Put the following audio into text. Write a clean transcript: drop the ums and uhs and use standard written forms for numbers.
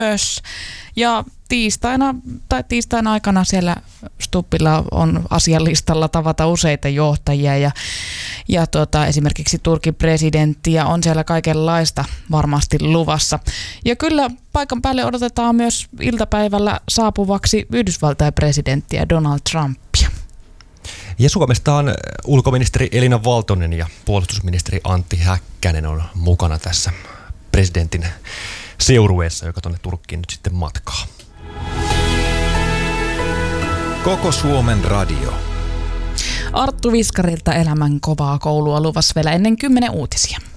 myös. Ja tiistain aikana siellä Stubbilla on asialistalla tavata useita johtajia ja esimerkiksi Turkin presidenttiä on siellä kaikenlaista varmasti luvassa. Ja kyllä paikan päälle odotetaan myös iltapäivällä saapuvaksi Yhdysvaltain presidenttiä Donald Trumpia. Ja Suomesta on ulkoministeri Elina Valtonen ja puolustusministeri Antti Häkkänen on mukana tässä presidentin seurueessa, joka tuonne Turkkiin nyt sitten matkaa. Koko Suomen radio. Arttu Viskarilta elämän kovaa koulua luvassa vielä ennen 10 uutisia.